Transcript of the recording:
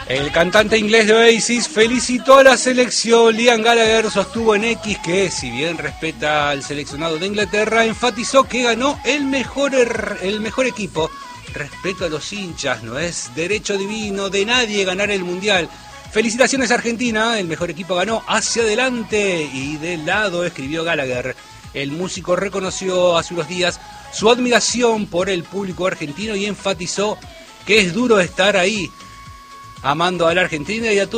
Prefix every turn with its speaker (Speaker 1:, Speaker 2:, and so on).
Speaker 1: El cantante inglés de Oasis felicitó a la selección. Liam Gallagher sostuvo en X que, si bien respeta al seleccionado de Inglaterra, enfatizó que ganó el mejor equipo. Respeto a los hinchas, no es derecho divino de nadie ganar el Mundial. Felicitaciones Argentina, el mejor equipo ganó, hacia adelante y de lado, escribió Gallagher. El músico reconoció hace unos días su admiración por el público argentino y enfatizó que es duro estar ahí, amando a la Argentina y a